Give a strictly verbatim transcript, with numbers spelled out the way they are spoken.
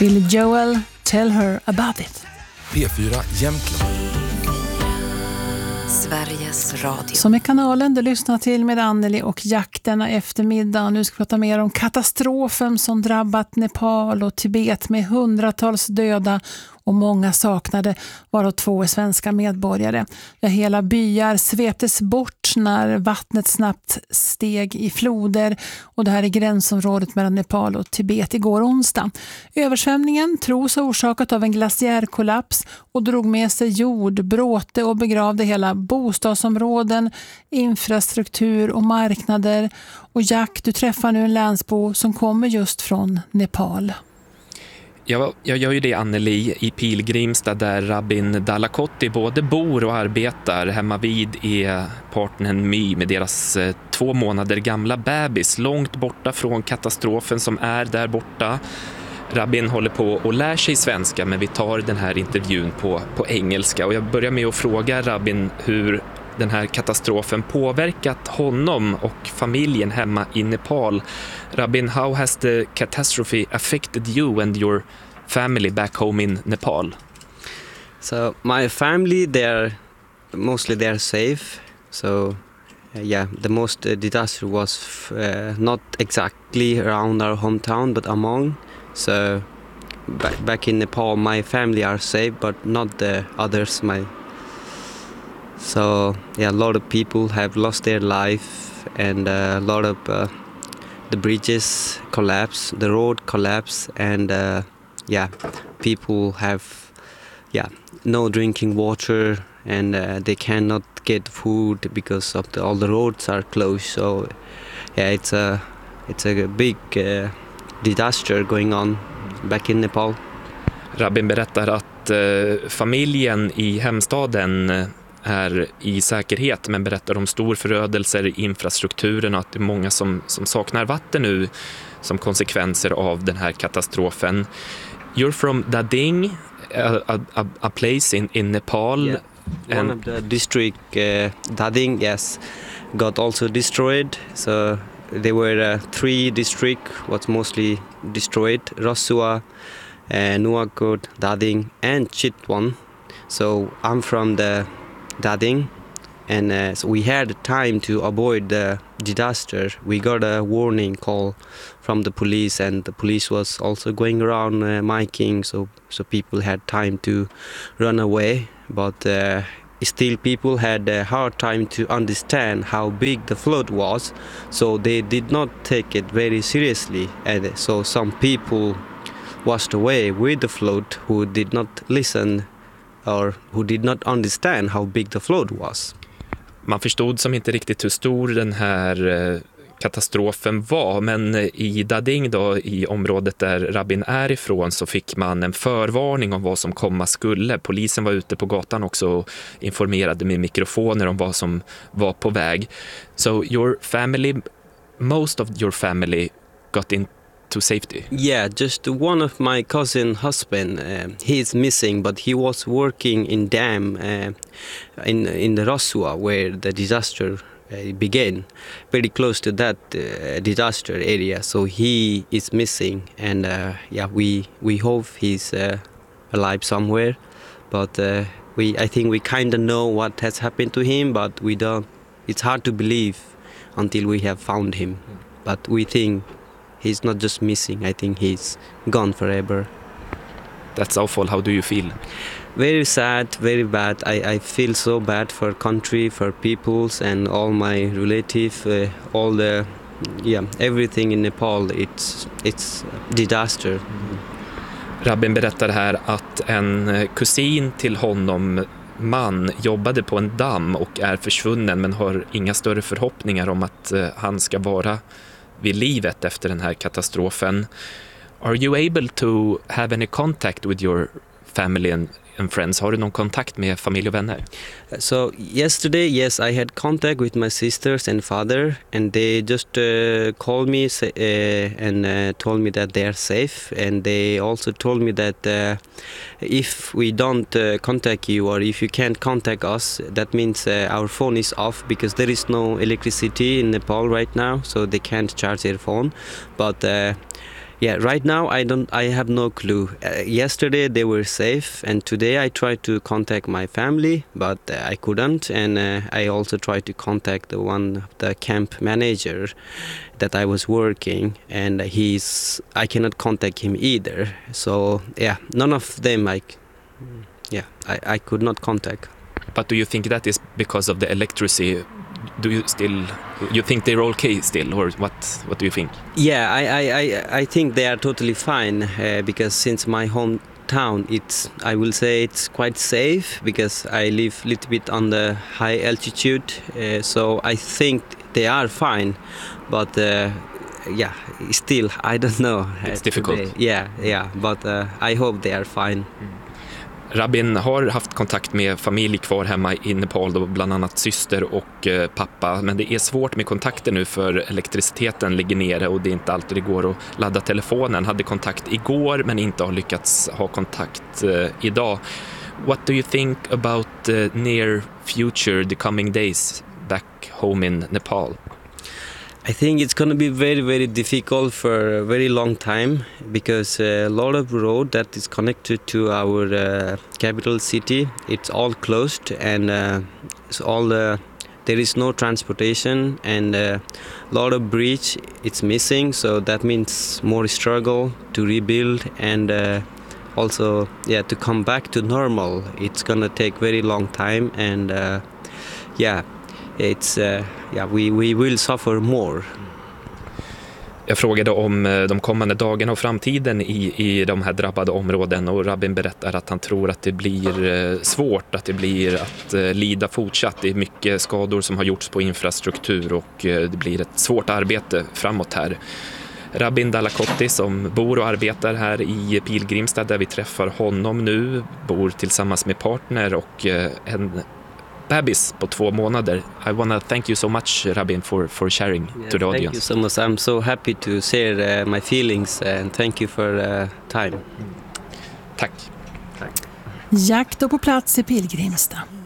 Billy Joel, Tell Her About It. P fyra Jämtland. Sveriges Radio. Som är kanalen du lyssnar till med Anneli och Jack denna eftermiddag. Nu ska vi prata mer om katastrofen som drabbat Nepal och Tibet med hundratals döda och många saknade, varav två är svenska medborgare. Där hela byar sveptes bort när vattnet snabbt steg i floder, och det här är gränsområdet mellan Nepal och Tibet igår onsdag. Översvämningen tros ha orsakat av en glaciärkollaps och drog med sig jord, bråte och begravde hela bostadsområden, infrastruktur och marknader. Och Jack, du träffar nu en länsbo som kommer just från Nepal. Ja, jag gör ju det, Anneli, i Pilgrimstad där Rabin Dalakotti både bor och arbetar. Hemma vid är partnern My med deras eh, två månader gamla bebis långt borta från katastrofen som är där borta. Rabin håller på och lär sig svenska, men vi tar den här intervjun på, på engelska. Och jag börjar med att fråga Rabin hur den här katastrofen påverkat honom och familjen hemma i Nepal. Rabin, how has the catastrophe affected you and your family back home in Nepal? So my family, they're mostly they're safe. So uh, yeah, the most uh, disaster was uh, not exactly around our hometown, but among. So back back in Nepal, my family are safe, but not the others. My So yeah, a lot of people have lost their life, and uh, a lot of uh, the bridges collapse, the road collapse, and uh, yeah, people have yeah no drinking water, and uh, they cannot get food because of the, all the roads are closed. So yeah, it's a it's a big uh, disaster going on back in Nepal. Rabin berättar att eh, familjen i hemstaden är i säkerhet, men berättar om stor förödelser i infrastrukturen och att det är många som, som saknar vatten nu som konsekvenser av den här katastrofen. You're from Dading, a, a, a place in, in Nepal. Yeah. One of the district, uh, Dading, yes, got also destroyed. So there were uh, three districts was mostly destroyed: Rasua, uh, Nuwakot, Dading, and Chitwan. So I'm from the Dading, and uh, so we had time to avoid the disaster. We got a warning call from the police, and the police was also going around uh, miking, so so people had time to run away. But uh, still, people had a hard time to understand how big the flood was, so they did not take it very seriously. And so some people washed away with the flood who did not listen or who did not understand how big the flood was. Man förstod som inte riktigt hur stor den här katastrofen var, men i Dading då, i området där Rabin är ifrån, så fick man en förvarning om vad som komma skulle. Polisen var ute på gatan också och informerade med mikrofoner om vad som var på väg. So your family, most of your family got in to safety? Yeah, just one of my cousin husband, uh, he's missing, but he was working in dam uh, in in the Rasua where the disaster uh, began, very close to that uh, disaster area. So he is missing, and uh, yeah, we we hope he's uh, alive somewhere. But uh, we, I think we kind of know what has happened to him, but we don't. It's hard to believe until we have found him. But we think he's not just missing, I think he's gone forever. That's awful. How do you feel? Very sad, very bad. I, I feel so bad for country, for peoples, and all my relatives, uh, all the, yeah, everything in Nepal. It's it's disaster. Mm. Rabin berättar här att en kusin till honom, man, jobbade på en damm och är försvunnen, men har inga större förhoppningar om att uh, han ska vara vid livet efter den här katastrofen. Are you able to have any contact with your family and, and friends? Har du någon kontakt med familj och vänner? So yesterday, yes, I had contact with my sisters and father, and they just uh, called me uh, and uh, told me that they are safe, and they also told me that uh, if we don't uh, contact you, or if you can't contact us, that means uh, our phone is off, because there is no electricity in Nepal right now, so they can't charge their phone. But uh, Yeah, right now I don't. I have no clue. Uh, yesterday they were safe, and today I tried to contact my family, but uh, I couldn't. And uh, I also tried to contact the one, the camp manager, that I was working, and he's. I cannot contact him either. So yeah, none of them. I, yeah, I, I could not contact. But do you think that is because of the electricity? Do you still, you think they're okay still, or what? What do you think? Yeah, I, I, I, I think they are totally fine uh, because since my hometown, it's I will say it's quite safe because I live a little bit on the high altitude, uh, so I think they are fine. But uh, yeah, still I don't know. Uh, It's difficult. Today. Yeah, yeah, but uh, I hope they are fine. Rabin har haft kontakt med familj kvar hemma i Nepal, då, bland annat syster och eh, pappa. Men det är svårt med kontakter nu för elektriciteten ligger nere och det är inte alltid det går att ladda telefonen. Hade kontakt igår men inte har lyckats ha kontakt eh, idag. What do you think about the near future, the coming days back home in Nepal? I think it's going to be very, very difficult for a very long time because uh, a lot of road that is connected to our uh, capital city, it's all closed, and uh, it's all the there is no transportation, and a uh, lot of bridge it's missing. So that means more struggle to rebuild, and uh, also yeah to come back to normal. It's gonna take very long time, and uh, yeah. It's, uh, yeah, we, we will suffer more. Jag frågade om de kommande dagarna och framtiden i, i de här drabbade områden, och Rabin berättar att han tror att det blir svårt, att det blir att lida fortsatt. Det är mycket skador som har gjorts på infrastruktur och det blir ett svårt arbete framåt här. Rabin Dalakotti, som bor och arbetar här i Pilgrimstad där vi träffar honom nu, bor tillsammans med partner och en bebis på två månader. I want to thank you so much, Rabin, for, for sharing Yeah, to the audience. Thank you so much. I'm so happy to share uh, my feelings, and thank you for uh, time. Tack. Jakt då på plats i Pilgrimstad.